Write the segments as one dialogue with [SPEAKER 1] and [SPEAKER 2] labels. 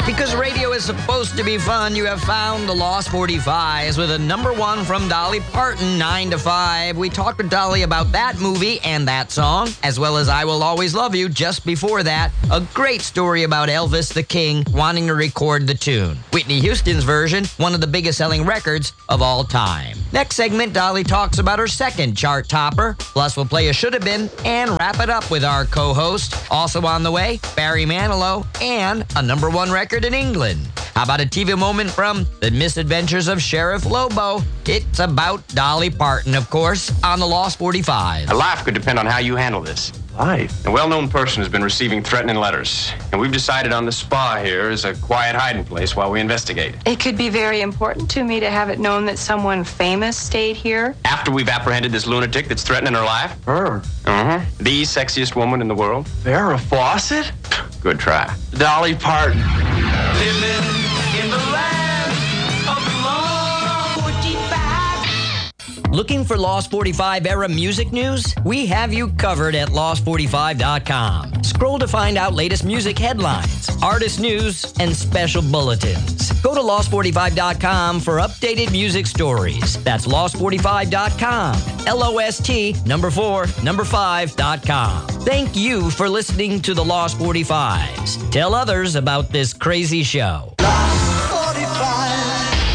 [SPEAKER 1] Because radio is supposed to be fun, you have found the Lost 45s with a number one from Dolly Parton, 9 to 5. We talked with Dolly about that movie and that song, as well as I Will Always Love You just before that. A great story about Elvis the King wanting to record the tune. Whitney Houston's version, one of the biggest selling records of all time. Next segment, Dolly talks about her second chart topper. Plus, we'll play a Should Have Been and wrap it up with our co-host. Also on the way, Barry Manilow and a number one record in England. How about a TV moment from The Misadventures of Sheriff Lobo? It's about Dolly Parton, of course, on the Lost 45.
[SPEAKER 2] A life could depend on how you handle this.
[SPEAKER 3] Life?
[SPEAKER 2] A well-known person has been receiving threatening letters, and we've decided on the spa here as a quiet hiding place while we investigate.
[SPEAKER 4] It could be very important to me to have it known that someone famous stayed here.
[SPEAKER 2] After we've apprehended this lunatic that's threatening her life?
[SPEAKER 3] Her?
[SPEAKER 2] The sexiest woman in the world?
[SPEAKER 3] Farrah Fawcett?
[SPEAKER 2] Good try.
[SPEAKER 3] Dolly Parton.
[SPEAKER 5] Living in the land of the Lost 45.
[SPEAKER 1] Looking for Lost 45 era music news? We have you covered at lost45.com. Scroll to find out latest music headlines, artist news, and special bulletins. Go to lost45.com for updated music stories. That's lost45.com. LOST4 5.com. Thank you for listening to the Lost 45s. Tell others about this crazy show.
[SPEAKER 5] Lost 45.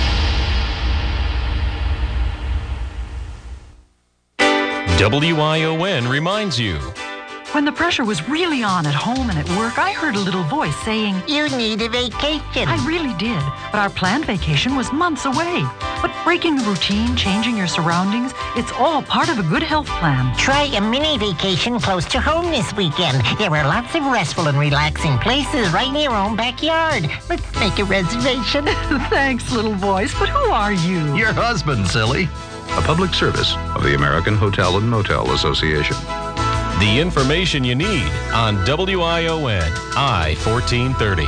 [SPEAKER 6] WION reminds you.
[SPEAKER 7] When the pressure was really on at home and at work, I heard a little voice saying,
[SPEAKER 8] "You need a vacation."
[SPEAKER 7] I really did, but our planned vacation was months away. But breaking the routine, changing your surroundings, it's all part of a good health plan.
[SPEAKER 8] Try a mini vacation close to home this weekend. There are lots of restful and relaxing places right in your own backyard. Let's make a reservation.
[SPEAKER 7] Thanks, little voice, but who are you?
[SPEAKER 9] Your husband, silly. A public service of the American Hotel and Motel Association.
[SPEAKER 6] The information you need on WION I-1430.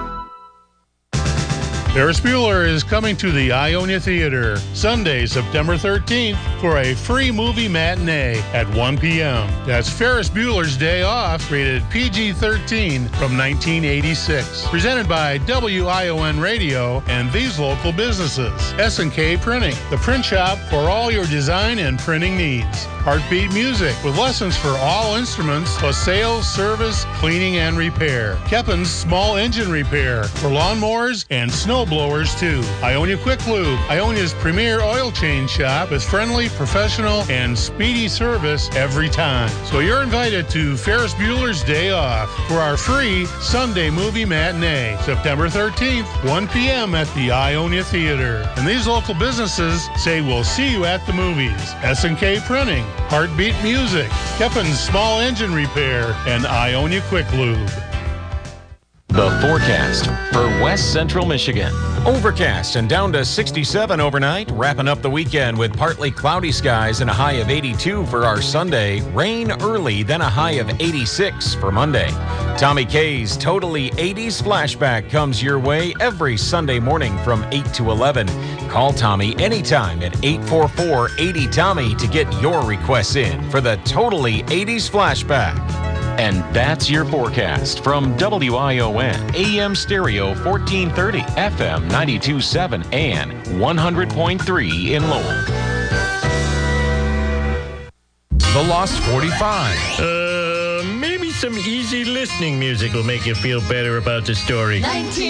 [SPEAKER 10] Ferris Bueller is coming to the Ionia Theater Sunday, September 13th for a free movie matinee at 1 p.m. That's Ferris Bueller's Day Off, rated PG-13 from 1986. Presented by WION Radio and these local businesses. S&K Printing, the print shop for all your design and printing needs. Heartbeat Music, with lessons for all instruments, plus sales, service, cleaning, and repair. Keppin's Small Engine Repair for lawnmowers and snow blowers too. Ionia Quick Lube, Ionia's premier oil change shop with friendly, professional, and speedy service every time. So you're invited to Ferris Bueller's Day Off for our free Sunday movie matinee, September 13th, 1 p.m. at the Ionia Theater. And these local businesses say we'll see you at the movies. S&K Printing, Heartbeat Music, Keppin's Small Engine Repair, and Ionia Quick Lube.
[SPEAKER 6] The forecast for West Central Michigan. Overcast and down to 67 overnight, wrapping up the weekend with partly cloudy skies and a high of 82 for our Sunday. Rain early, then a high of 86 for Monday. Tommy K's Totally 80s Flashback comes your way every Sunday morning from 8 to 11. Call Tommy anytime at 844-80-TOMMY to get your requests in for the Totally 80s Flashback. And that's your forecast from WION, AM stereo 1430, FM 92.7, and 100.3 in Lowell.
[SPEAKER 11] The Lost 45. Maybe some easy listening music will make you feel better about the story.